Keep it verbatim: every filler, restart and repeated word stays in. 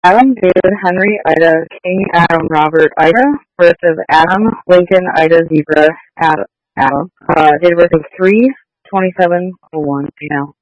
Adam, David, Henry, Ida, King, Adam, Robert, Ida. Birth of Adam, Lincoln, Ida, Zebra, Adam. Adam. Uh, date of birth of three twenty-seven oh one. You know.